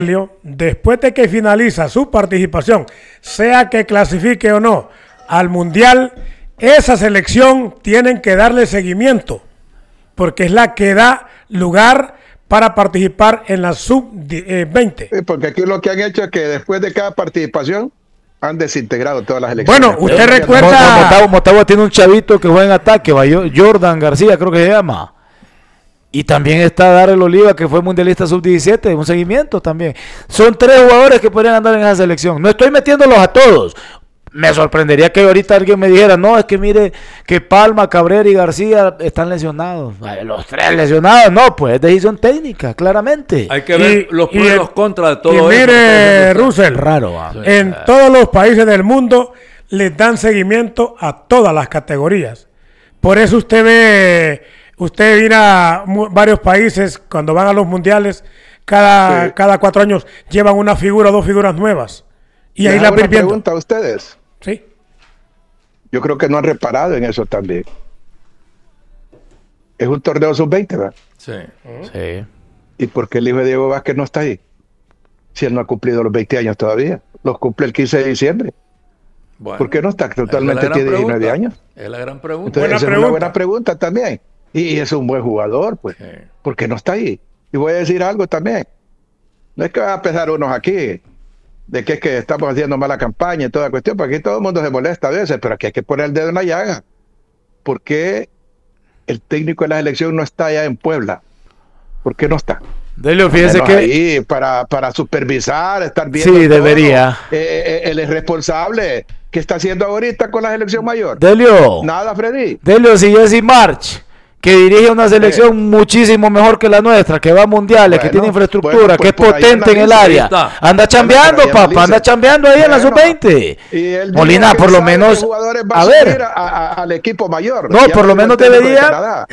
después de que finaliza su participación, sea que clasifique o no al Mundial, esa selección tienen que darle seguimiento, porque es la que da lugar para participar en la sub-20. Sí, porque aquí lo que han hecho es que después de cada participación han desintegrado todas las elecciones. Bueno, usted recuerda... Motagua tiene un chavito que juega en ataque, Jordan García creo que se llama. Y también está Darrell Oliva, que fue mundialista sub-17, un seguimiento también. Son 3 jugadores que podrían andar en esa selección. No estoy metiéndolos a todos. Me sorprendería que ahorita alguien me dijera, no, es que mire que Palma, Cabrera y García están lesionados. Los 3 lesionados, no, pues es decisión técnica, claramente. Hay que ver los pros y los contras de todo eso. Y mire, Russell, raro, en todos los países del mundo les dan seguimiento a todas las categorías. Por eso usted mira varios países cuando van a los mundiales, cada 4 años llevan una figura o 2 figuras nuevas. Y ahí la pregunta a ustedes. Sí. Yo creo que no han reparado en eso también. Es un torneo sub-20, ¿verdad? Sí. Sí. ¿Y por qué el hijo de Diego Vázquez no está ahí? Si él no ha cumplido los 20 años todavía. Los cumple el 15 de diciembre. Bueno, ¿por qué no está? Totalmente tiene 19 años. Es la gran pregunta. Entonces, es una buena pregunta también. Y es un buen jugador, pues. Sí. ¿Por qué no está ahí? Y voy a decir algo también. No es que van a empezar unos aquí de que es que estamos haciendo mala campaña y toda cuestión, porque aquí todo el mundo se molesta a veces, pero aquí hay que poner el dedo en la llaga. ¿Por qué el técnico de la selección no está allá en Puebla? ¿Por qué no está? Delio, fíjese que ahí para supervisar, estar viendo. Sí, debería. Él es responsable. ¿Qué está haciendo ahorita con la selección mayor? Delio. Nada, Freddy. Delio, si Jesse March, que dirige una selección muchísimo mejor que la nuestra, que va a mundiales, que tiene infraestructura, que es potente en el área. Anda chambeando, papá, anda chambeando ahí en la sub-20. Molina, por lo menos, a ver, al equipo mayor. No, por lo menos debería,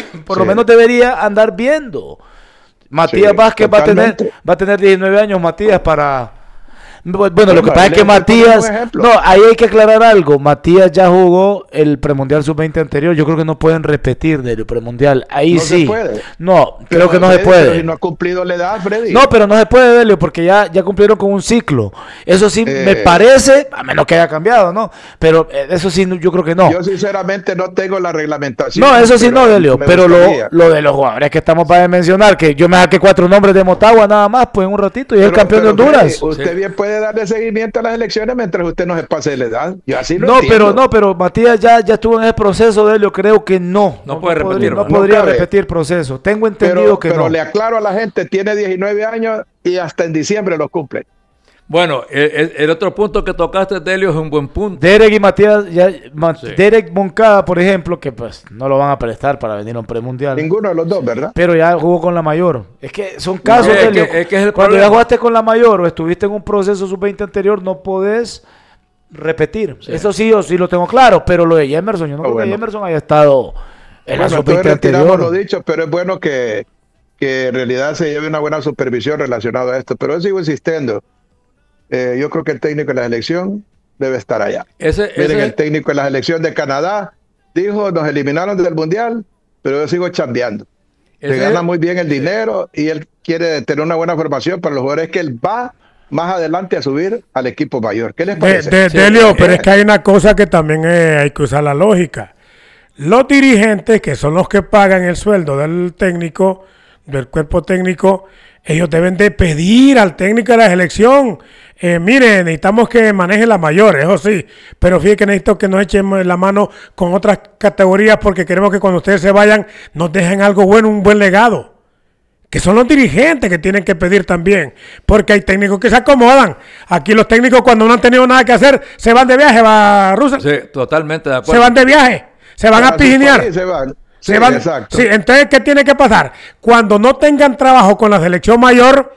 andar viendo. Matías Vázquez va a tener 19 años, Matías, para... Bueno, lo que pasa es que Matías... No, ahí hay que aclarar algo. Matías ya jugó el premundial sub-20 anterior. Yo creo que no pueden repetir del premundial. Ahí sí. Se puede. No, creo que no se puede. Pero si no ha cumplido la edad, Freddy. No, pero no se puede, Delio, porque ya cumplieron con un ciclo. Eso sí me parece, a menos que haya cambiado, ¿no? Pero eso sí, yo creo que no. Yo sinceramente no tengo la reglamentación. No, eso sí no, Delio. Pero lo de los jugadores que estamos para mencionar, que yo me saqué 4 nombres de Motagua nada más, pues en un ratito, y es el campeón de Honduras. Freddy, usted bien puede darle seguimiento a las elecciones mientras usted no se pase de la edad. Yo así lo entiendo. pero Matías ya estuvo en ese proceso de él. Yo creo que no puede repetir. No podría repetir proceso. Tengo entendido que no. Pero le aclaro a la gente, tiene 19 años y hasta en diciembre los cumple. Bueno, el otro punto que tocaste, Delio, es un buen punto. Derek y Matías, Derek Moncada, por ejemplo, que pues no lo van a prestar para venir a un premundial. Ninguno de los dos, ¿verdad? Pero ya jugó con la mayor. Es que son casos, Delio. Es que es el cuando problema. Ya jugaste con la mayor o estuviste en un proceso sub-20 anterior, no podés repetir. Sí. Eso sí, yo sí lo tengo claro, pero lo de Jemerson, yo no creo que Jemerson haya estado en la sub-20 anterior. Lo dicho, pero es bueno que en realidad se lleve una buena supervisión relacionada a esto. Pero yo sigo insistiendo. Yo creo que el técnico de la selección debe estar allá. Miren, el técnico de la selección de Canadá dijo, nos eliminaron del Mundial, pero yo sigo chambeando. Se gana muy bien el dinero y él quiere tener una buena formación para los jugadores que él va más adelante a subir al equipo mayor. ¿Qué les parece? Delio, pero es que hay una cosa que también hay que usar la lógica. Los dirigentes, que son los que pagan el sueldo del técnico, del cuerpo técnico, ellos deben de pedir al técnico de la selección, mire, necesitamos que maneje la mayor, eso sí, pero fíjate que necesito que nos echen la mano con otras categorías porque queremos que cuando ustedes se vayan nos dejen algo bueno, un buen legado. Que son los dirigentes que tienen que pedir también, porque hay técnicos que se acomodan. Aquí los técnicos cuando no han tenido nada que hacer, se van de viaje, ¿va, Russell? Sí, totalmente de acuerdo. Se van de viaje, se van a pijinear. Se van. Exacto. Sí, entonces, ¿qué tiene que pasar? Cuando no tengan trabajo con la selección mayor,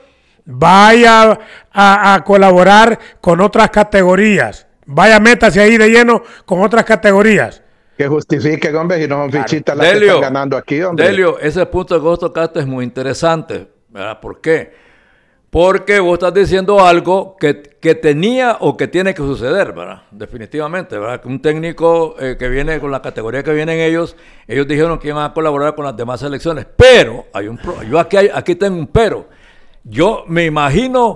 vaya a colaborar con otras categorías. Vaya, métase ahí de lleno con otras categorías. Que justifique, hombre, y no son fichitas las que están ganando aquí, hombre. Delio, ese punto que vos tocaste es muy interesante, ¿verdad? ¿Por qué? Porque vos estás diciendo algo que tenía o que tiene que suceder, ¿verdad? Definitivamente, ¿verdad? Que un técnico que viene con la categoría que vienen ellos dijeron que iban a colaborar con las demás selecciones. Pero, yo aquí tengo un pero. Yo me imagino